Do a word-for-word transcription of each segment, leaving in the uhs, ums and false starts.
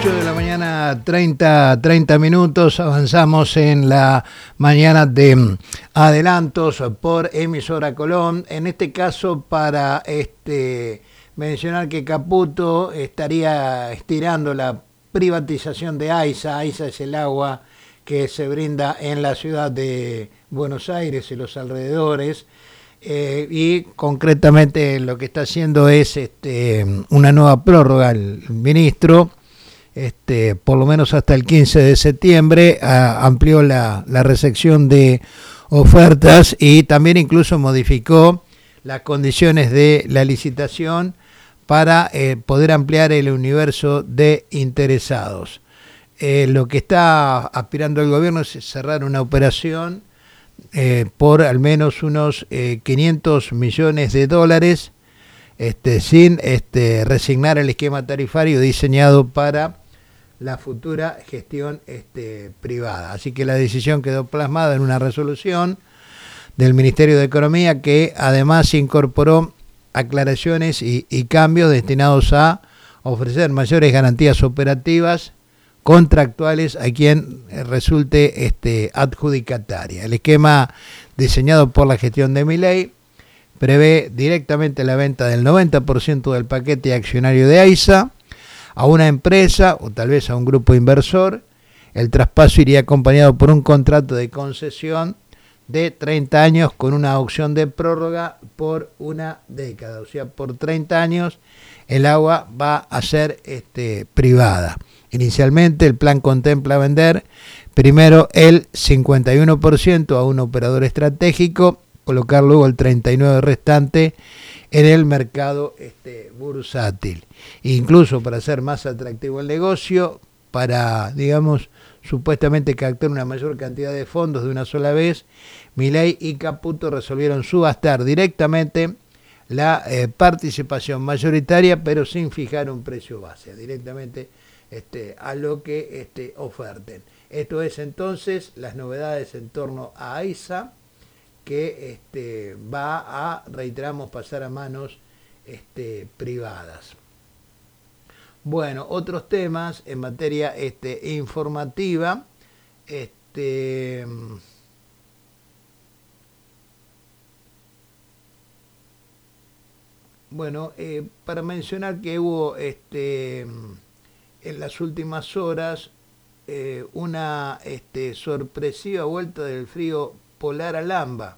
ocho de la mañana, treinta, treinta minutos, avanzamos en la mañana de adelantos por Emisora Colón. En este caso, para este mencionar que Caputo estaría estirando la privatización de AISA. AISA es el agua que se brinda en la ciudad de Buenos Aires y los alrededores. Eh, y concretamente lo que está haciendo es este, una nueva prórroga el ministro, este, por lo menos hasta el quince de septiembre, a, amplió la, la recepción de ofertas y también incluso modificó las condiciones de la licitación para eh, poder ampliar el universo de interesados. Eh, lo que está aspirando el gobierno es cerrar una operación Eh, por al menos unos eh, quinientos millones de dólares, este, sin este, resignar el esquema tarifario diseñado para la futura gestión este, privada. Así que la decisión quedó plasmada en una resolución del Ministerio de Economía que además incorporó aclaraciones y, y cambios destinados a ofrecer mayores garantías operativas contractuales a quien resulte este, adjudicataria. El esquema diseñado por la gestión de Milei prevé directamente la venta del noventa por ciento del paquete accionario de AISA a una empresa o tal vez a un grupo inversor. El traspaso iría acompañado por un contrato de concesión de treinta años con una opción de prórroga por una década. O sea, por treinta años el agua va a ser este, privada. Inicialmente el plan contempla vender primero el cincuenta y uno por ciento a un operador estratégico, colocar luego el treinta y nueve por ciento restante en el mercado este, bursátil. Incluso para hacer más atractivo el negocio, para, digamos, supuestamente captar una mayor cantidad de fondos de una sola vez, Milei y Caputo resolvieron subastar directamente la eh, participación mayoritaria, pero sin fijar un precio base, directamente Este, a lo que este, oferten. Esto es entonces las novedades en torno a AISA, que este, va a, reiteramos, pasar a manos este, privadas. Bueno, otros temas en materia este, informativa. Este, bueno, eh, para mencionar que hubo este en las últimas horas eh, una este, sorpresiva vuelta del frío polar al AMBA,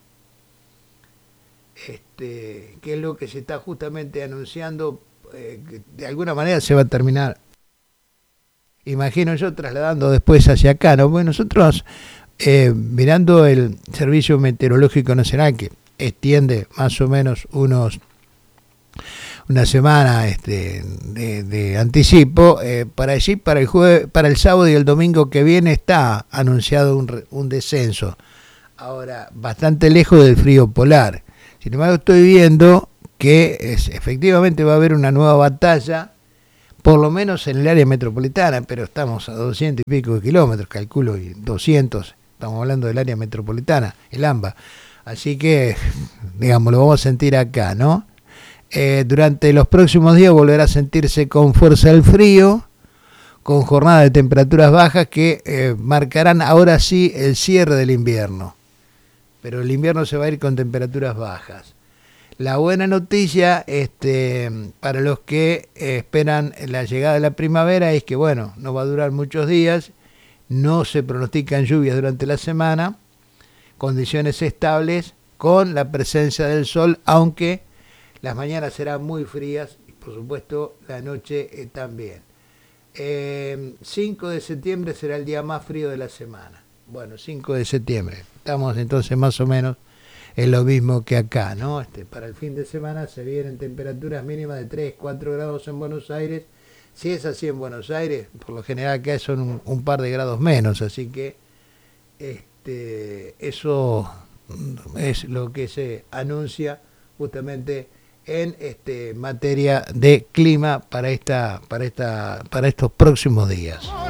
este, que es lo que se está justamente anunciando, eh, que de alguna manera se va a terminar, imagino yo, trasladando después hacia acá, ¿no? Bueno, nosotros eh, mirando el Servicio Meteorológico Nacional, que extiende más o menos unos una semana este, de, de anticipo, eh, para allí, para el jueves, para el sábado y el domingo que viene está anunciado un, un descenso. Ahora, bastante lejos del frío polar. Sin embargo, estoy viendo que es, efectivamente va a haber una nueva batalla, por lo menos en el área metropolitana, pero estamos a doscientos y pico de kilómetros, calculo, y doscientos, estamos hablando del área metropolitana, el AMBA. Así que, digamos, lo vamos a sentir acá, ¿no? Eh, durante los próximos días volverá a sentirse con fuerza el frío, con jornadas de temperaturas bajas que eh, marcarán ahora sí el cierre del invierno. Pero el invierno se va a ir con temperaturas bajas. La buena noticia este, para los que eh, esperan la llegada de la primavera es que, bueno, no va a durar muchos días, no se pronostican lluvias durante la semana, condiciones estables con la presencia del sol, aunque las mañanas serán muy frías y por supuesto la noche eh, también. Eh, cinco de septiembre será el día más frío de la semana. Bueno, cinco de septiembre. Estamos entonces más o menos en lo mismo que acá, ¿no? Este, para el fin de semana se vienen temperaturas mínimas de tres, cuatro grados en Buenos Aires. Si es así en Buenos Aires, por lo general acá son un, un par de grados menos, así que este, eso es lo que se anuncia justamente en este materia de clima para esta para esta para estos próximos días.